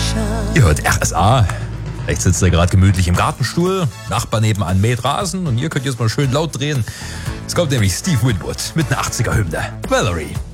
Ihr hört RSA. Vielleicht sitzt er gerade gemütlich im Gartenstuhl, Nachbar nebenan mäht Rasen und ihr könnt jetzt mal schön laut drehen. Es kommt nämlich Steve Winwood mit einer 80er-Hymne. Valerie.